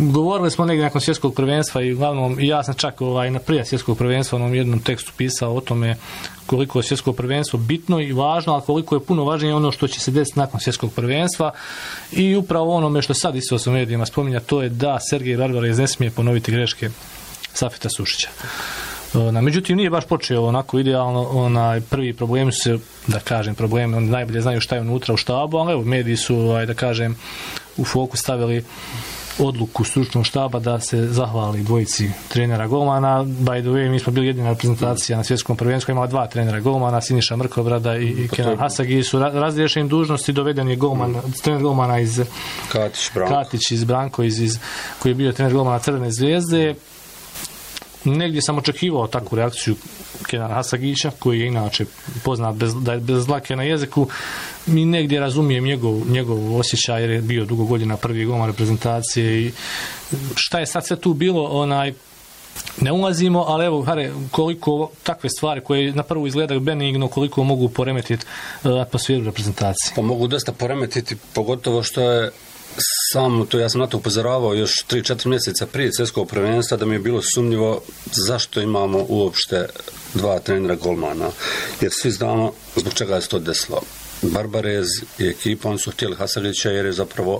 govorili smo negdje nakon svjetskog prvenstva i uglavnom ja sam čak na prije svjetskog prvenstva u onom jednom tekstu pisao o tome koliko je svjetsko prvenstvo bitno i važno, ali koliko je puno važnije ono što će se desiti nakon svjetskog prvenstva i upravo onome što sad isto u medijima spominja, to je da Sergej Barbarez ne smije ponoviti greške Safeta Sušića. Međutim, nije baš počeo onako idealno, prvi problemi su se, da kažem, problemi, oni najbolje znaju šta je unutra u štabu, ali evo, mediji su, da kažem, u fokus stavili odluku stručnog štaba da se zahvali dvojici trenera golmana. By the way, mi smo bili jedina reprezentacija na svjetskom prvenstvu, imala 2 trenera golmana, Siniša Mrkobrada i Kenan Hasagi su razriješeni dužnosti, doveden je trener golmana iz Katić iz Branko, koji je bio trener golmana Crvene Zvijezde. Negdje sam očekivao takvu reakciju Kenana Hasagića, koji je inače poznat da je bez dlake na jeziku, i negdje razumijem njegov osjećaj jer je bio dugo godina prvi golman reprezentacije i šta je sad sve tu bilo, ne ulazimo, ali evo, koliko takve stvari koje na prvu izgledaju benigno, koliko mogu poremetiti atmosferu reprezentacije. Pa mogu dosta poremetiti, pogotovo što je samo to, ja sam na to upozoravao još 3-4 mjeseca prije svjetskog prvenstva, da mi je bilo sumnjivo zašto imamo uopšte 2 trenera golmana, jer svi znamo zbog čega je se to desilo. Barbarez i ekipa, oni su htjeli Hasagića jer je zapravo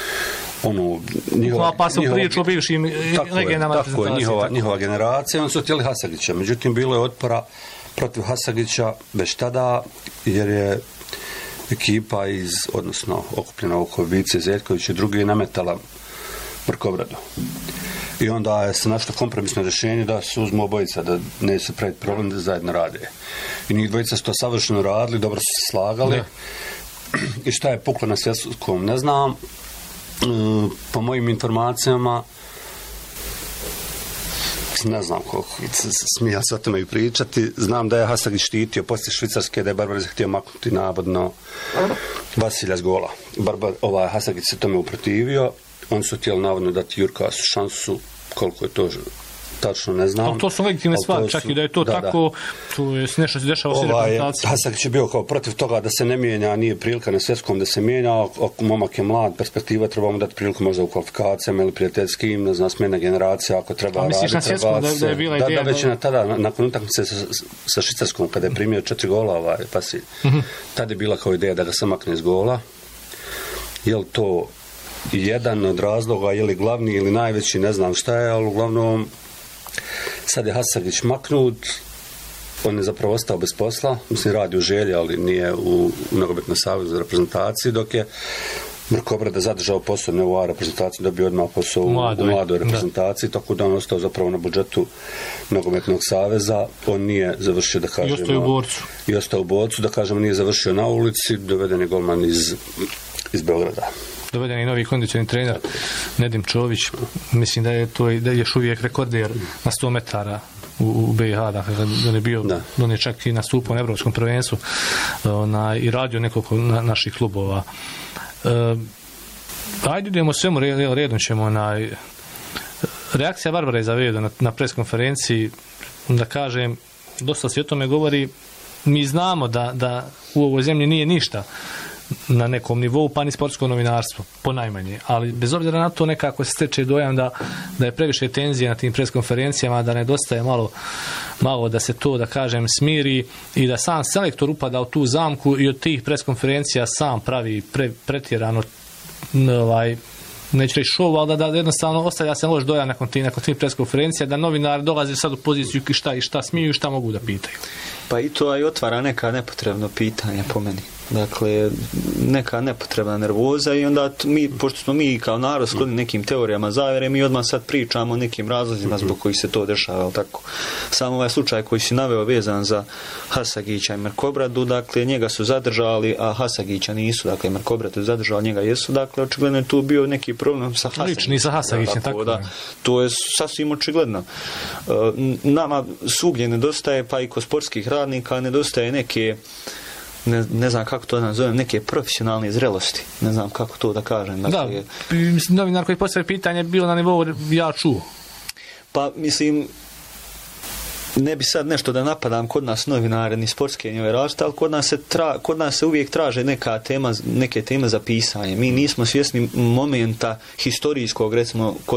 njihova generacija, oni su htjeli Hasagića, međutim bilo je otpora protiv Hasagića već tada, jer je ekipa odnosno okupljena oko Vice Zetkovića i drugi nametala Mrkobradu. I onda je se našlo kompromisno rješenje da se uzmu obojica, da ne se praviti problem da zajedno rade. I njih dvojica su to savršeno radili, dobro su se slagali. Ne. I šta je puklo na svjetskom, ne znam. Po mojim informacijama, ne znam koliko smija se o tome i pričati, znam da je Hasagić štitio poslije Švicarske, da je Barbarez htio maknuti navodno Vasilja s gola. Hasagić se tome uprotivio, oni su htjeli navodno dati Jurkasu šansu, koliko je to tačno ne znam. Ali to su legitimne stvari, čak i da je to tako, to je nešto se dešava u reprezentaciji. Hasagić je bio kao protiv toga da se ne mijenja, nije prilika na svjetskom da se mijenja, momak je mlad, perspektiva, treba mu dati priliku možda u kvalifikacijama ili prijateljskim, ne znam, smjena generacija, ako treba raditi. Misliš na svjetskom da je bila ideja? Da, već je tada, nakon utakmice sa Švicarskom, kada je primio 4 gola, tada je bila kao ideja da ga se makne iz gola. Je li to jedan od razloga, je li glavni ili najveći, ne znam šta je, ali uglavnom sad je Hasagić maknut, on je zapravo ostao bez posla, mislim radi u Želji, ali nije u nogometnom savezu za reprezentaciji, dok je Mrkobrada zadržao posao, ne u reprezentaciji, dobio odmah posao u mladoj reprezentaciji, tako da on ostao zapravo na budžetu nogometnog saveza, on nije završio, da kažemo... I ostao u borcu, da kažemo, nije završio na ulici, doveden je golman iz Beograda. Doveden je novi kondicioni trener Nedim Čović, mislim da je to još uvijek rekorder na 100 metara u BiH, dakle da je bio, on je čak i nastupao na Evropskom prvenstvu i radio nekoliko naših klubova. Ajde idemo svemu redom ćemo reakcija Barbareza na preskonferenciji, da kažem, dosta se o tome govori, mi znamo da u ovoj zemlji nije ništa na nekom nivou, pa ni sportsko novinarstvo, ponajmanje. Ali bez obzira na to nekako se steče dojam da je previše tenzije na tim preskonferencijama, da nedostaje malo da se to, da kažem, smiri i da sam selektor upada u tu zamku i od tih preskonferencija sam pravi pretjerano neću reći šov, ali da jednostavno ostavlja se loš dojam nakon tih preskonferencija, da novinari dolaze sad u poziciju i šta smiju i šta mogu da pitaju. Pa i to otvara neka nepotrebno pitanje po meni. Dakle, neka nepotrebna nervoza i onda pošto smo mi kao narod skloni nekim teorijama zavere, mi odmah sad pričamo o nekim razlozima zbog kojih se to dešava, tako. Samo ovaj slučaj koji si naveo vezan za Hasagića i Mrkobradu, dakle, njega su zadržali, a Hasagića nisu, dakle, Mrkobradu zadržali, njega jesu, dakle, očigledno je tu bio neki problem sa Hasagićem. Lični sa Hasagićem, tako da. To je sasvim očigledno. Nama svugdje nedostaje, pa i kod sportskih radnika, nedostaje neke ne znam kako to nazovem, neke profesionalne zrelosti. Ne znam kako to da kažem. Dakle, da, mislim, novinar koji postavlja pitanje bilo na nivou ja čuo. Pa, mislim, ne bi sad nešto da napadam kod nas novinare, ni sportske, ni ove različite, ali kod nas se uvijek traže neke teme za pisanje. Mi nismo svjesni momenta historijskog, recimo,